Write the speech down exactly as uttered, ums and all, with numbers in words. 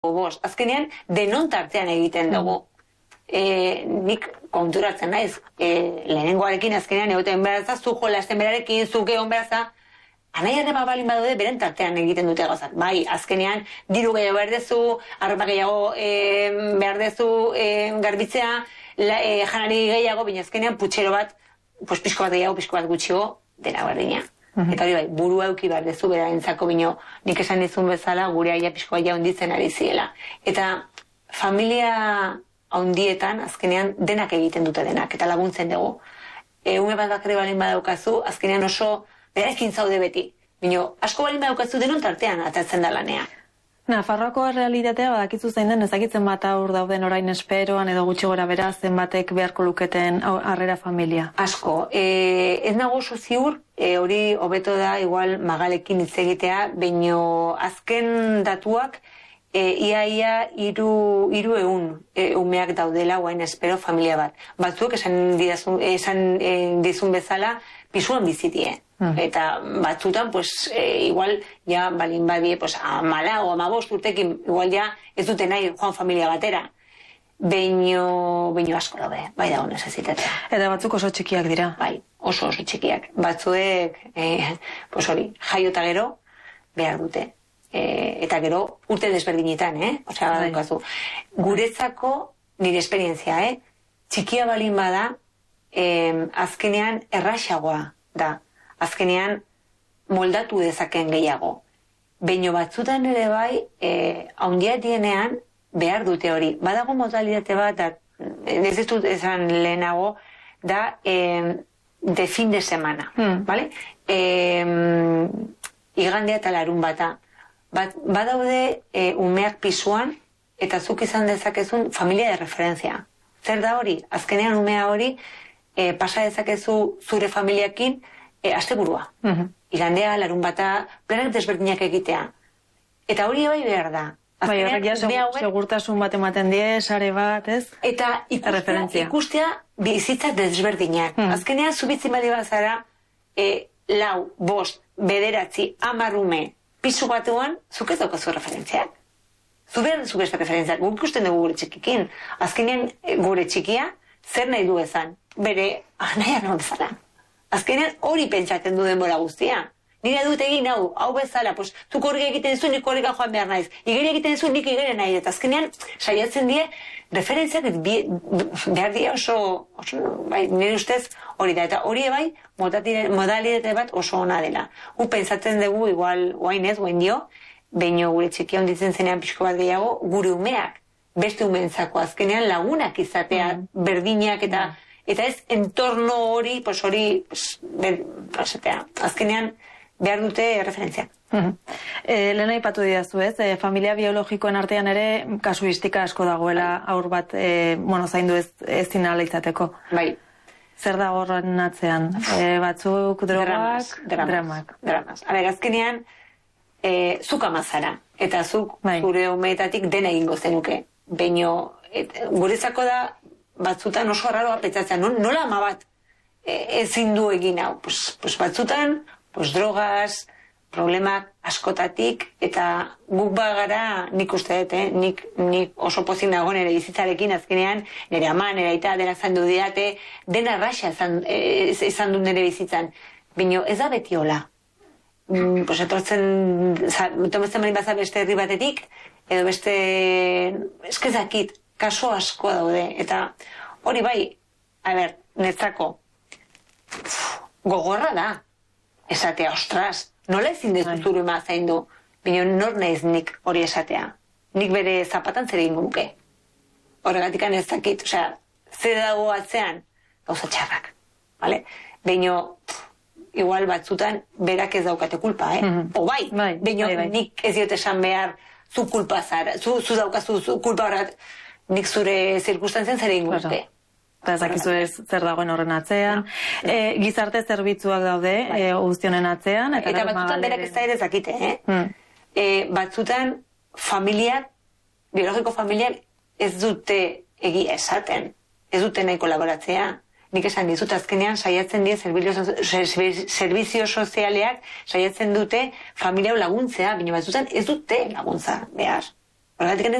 bost. Azkenean, denon tartean egiten dugu. E, nik konturatzen naiz, e, lehenengoarekin azkenean egoten beratza, zu jolasten berarekin, zuke hon beratza, anai arrepa balin badaude, beren tartean egiten dute gauzak. Bai, azkenean, diru gehiago behar dezu, arrepa gehiago e, behar dezu e, garbitzea, la, e, janari gehiago, baina azkenean putxero bat, pues, pixko bat gehiago, pixko bat gutxio, dena berdina. Uh-huh. Eta hori bai, burua euki behar dezu, berarentzako bino, nik esan dizun bezala, gure aia pixko aia onditzen ari ziela. Eta familia handietan, azkenean, denak egiten dute denak, eta laguntzen dugu. E, ume bat bakarri balin badaukazu, azkenean oso berarekin zaude beti. Bino, asko balin badaukazu denon tartean atatzen da lanea. Nafarroako realitatea badakizu zein den, ezakitzen bat aur dauden orain esperoan edo gutxi gora bera zenbatek beharko luketen harrera familia? Asko. E, ez nago oso ziur, e, hori hobeto da igual Magalekin hitz egitea, baino azken datuak e, ia ia iru, iru egun e, umeak daudela guain espero familia bat. Batzuk esan, didazun, esan e, dizun bezala pisuan bizitie. Mm. Eta batzutan, pues, e, igual, ja, balin badie, pues, amala o amabost urtekin, igual ja, ez dute nahi joan familia batera. Beino, beino asko daude, bai dago nesezitatea. Eta batzuk oso txikiak dira. Bai, oso oso txikiak. Batzuek, e, pues hori, jaio eta gero, behar dute. E, eta gero, urte desberdinetan, eh? Osea, badaukazu. Guretzako, nire esperientzia, eh? Txikia balin bada, eh, azkenean erraxagoa da. Azkenean moldatu dezaken gehiago. Beino batzutan ere bai, eh, haundia dienean behar dute hori. Badago modalitate bat, da, ez ez dut esan lehenago, da eh, de fin de semana. Hmm. Vale? Eh, igandea eta larun bata. Bat, badaude eh, umeak pisuan, eta zuk izan dezakezun familia de referencia. Zer da hori? Azkenean umea hori eh, pasa dezakezu zure familiakin, E, asteburua. Uh-huh. Igandea, larun bata, planak desberdinak egitea. Eta hori bai behar da. Bai, horrek ja segur, segurtasun bat ematen die, sare bat, ez? Eta ikustea, ikustea bizitza desberdinak. Uh-huh. Azkenean, zubitzen badi bazara, e, lau, bost, bederatzi, amarume, pisu batuan, zuk ez daukazu referentziak. Zu behar zuk ez referentziak. Guk ikusten dugu gure txikikin. Azkenean, gure txikia, zer nahi du ezan? Bere, ah, nahi arno bezala. Azkenean hori pentsatzen du denbora guztia. Nire dut egin hau, hau bezala, pues, zuk horrek egiten zu, nik horreka joan behar naiz. Igeri egiten zu, nik igeri nahi. Eta azkenean, saiatzen die, referentziak behar die oso, oso, bai, nire ustez hori da. Eta hori bai, modalitate bat oso ona dela. Gu pentsatzen dugu, igual, guain ez, guain dio, baino gure txikia onditzen zenean pixko bat gehiago, gure umeak, beste umeentzako azkenean lagunak izatea, mm. berdinak eta... Mm. Eta ez, entorno hori, pues hori, pues, ben, pasetea, azkenean behar dute referentzia. Uh-huh. E, Lehen aipatu didazu ez, e, familia biologikoen artean ere kasuistika asko dagoela aur bat, e, bueno, zaindu ez, ez zinala izateko. Bai. Zer da horren atzean? E, batzuk drogak, dramak. Dramak. dramak. A ber, azkenean, e, zuk amazara, eta zuk bai. Zure umeetatik dena egingo zenuke. Baino, guretzako da, batzutan oso arraroa petzatzen, nola ama bat ezin du egin hau. Pues, pues batzutan, pues drogaz, problemak askotatik, eta guk bagara, nik uste dut, eh? nik, nik oso pozik nago nire bizitzarekin azkenean, nire ama, nire aita, dena zandu didate, dena raxa izan du nire bizitzan. Bino, ez da beti hola. Mm, pues etortzen, tometzen bali baza beste herri batetik, edo beste, eskezakit, kaso asko daude, eta hori bai, a ber, netzako, gogorra da, esatea, ostras, nola ezin dezu zuru ema zaindu, bino nor naiz nik hori esatea, nik bere zapatan zer egin nuke, horregatik ez dakit, osea, zer dago atzean, gauza txarrak, vale? Bino, igual batzutan, berak ez daukate kulpa, eh? Mm-hmm. O bai, bai bino bai, bai. Nik ez diot esan behar, zu kulpa zara, zu, zu daukazu zu kulpa horret, nik zure zirkustantzen zer egin guzti. Eta ezakizu ez zer dagoen horren atzean. Ja. E, gizarte zerbitzuak daude bai. e, guztionen atzean. Eta, eta batzutan berak ez da ere zakite, eh? Hmm. E, batzutan familiak, biologiko familiak ez dute egia esaten. Ez dute nahi kolaboratzea. Nik esan dizut azkenean saiatzen die servizio sozialeak saiatzen dute familia laguntzea, baina batzutan ez dute laguntza behar. Horregatik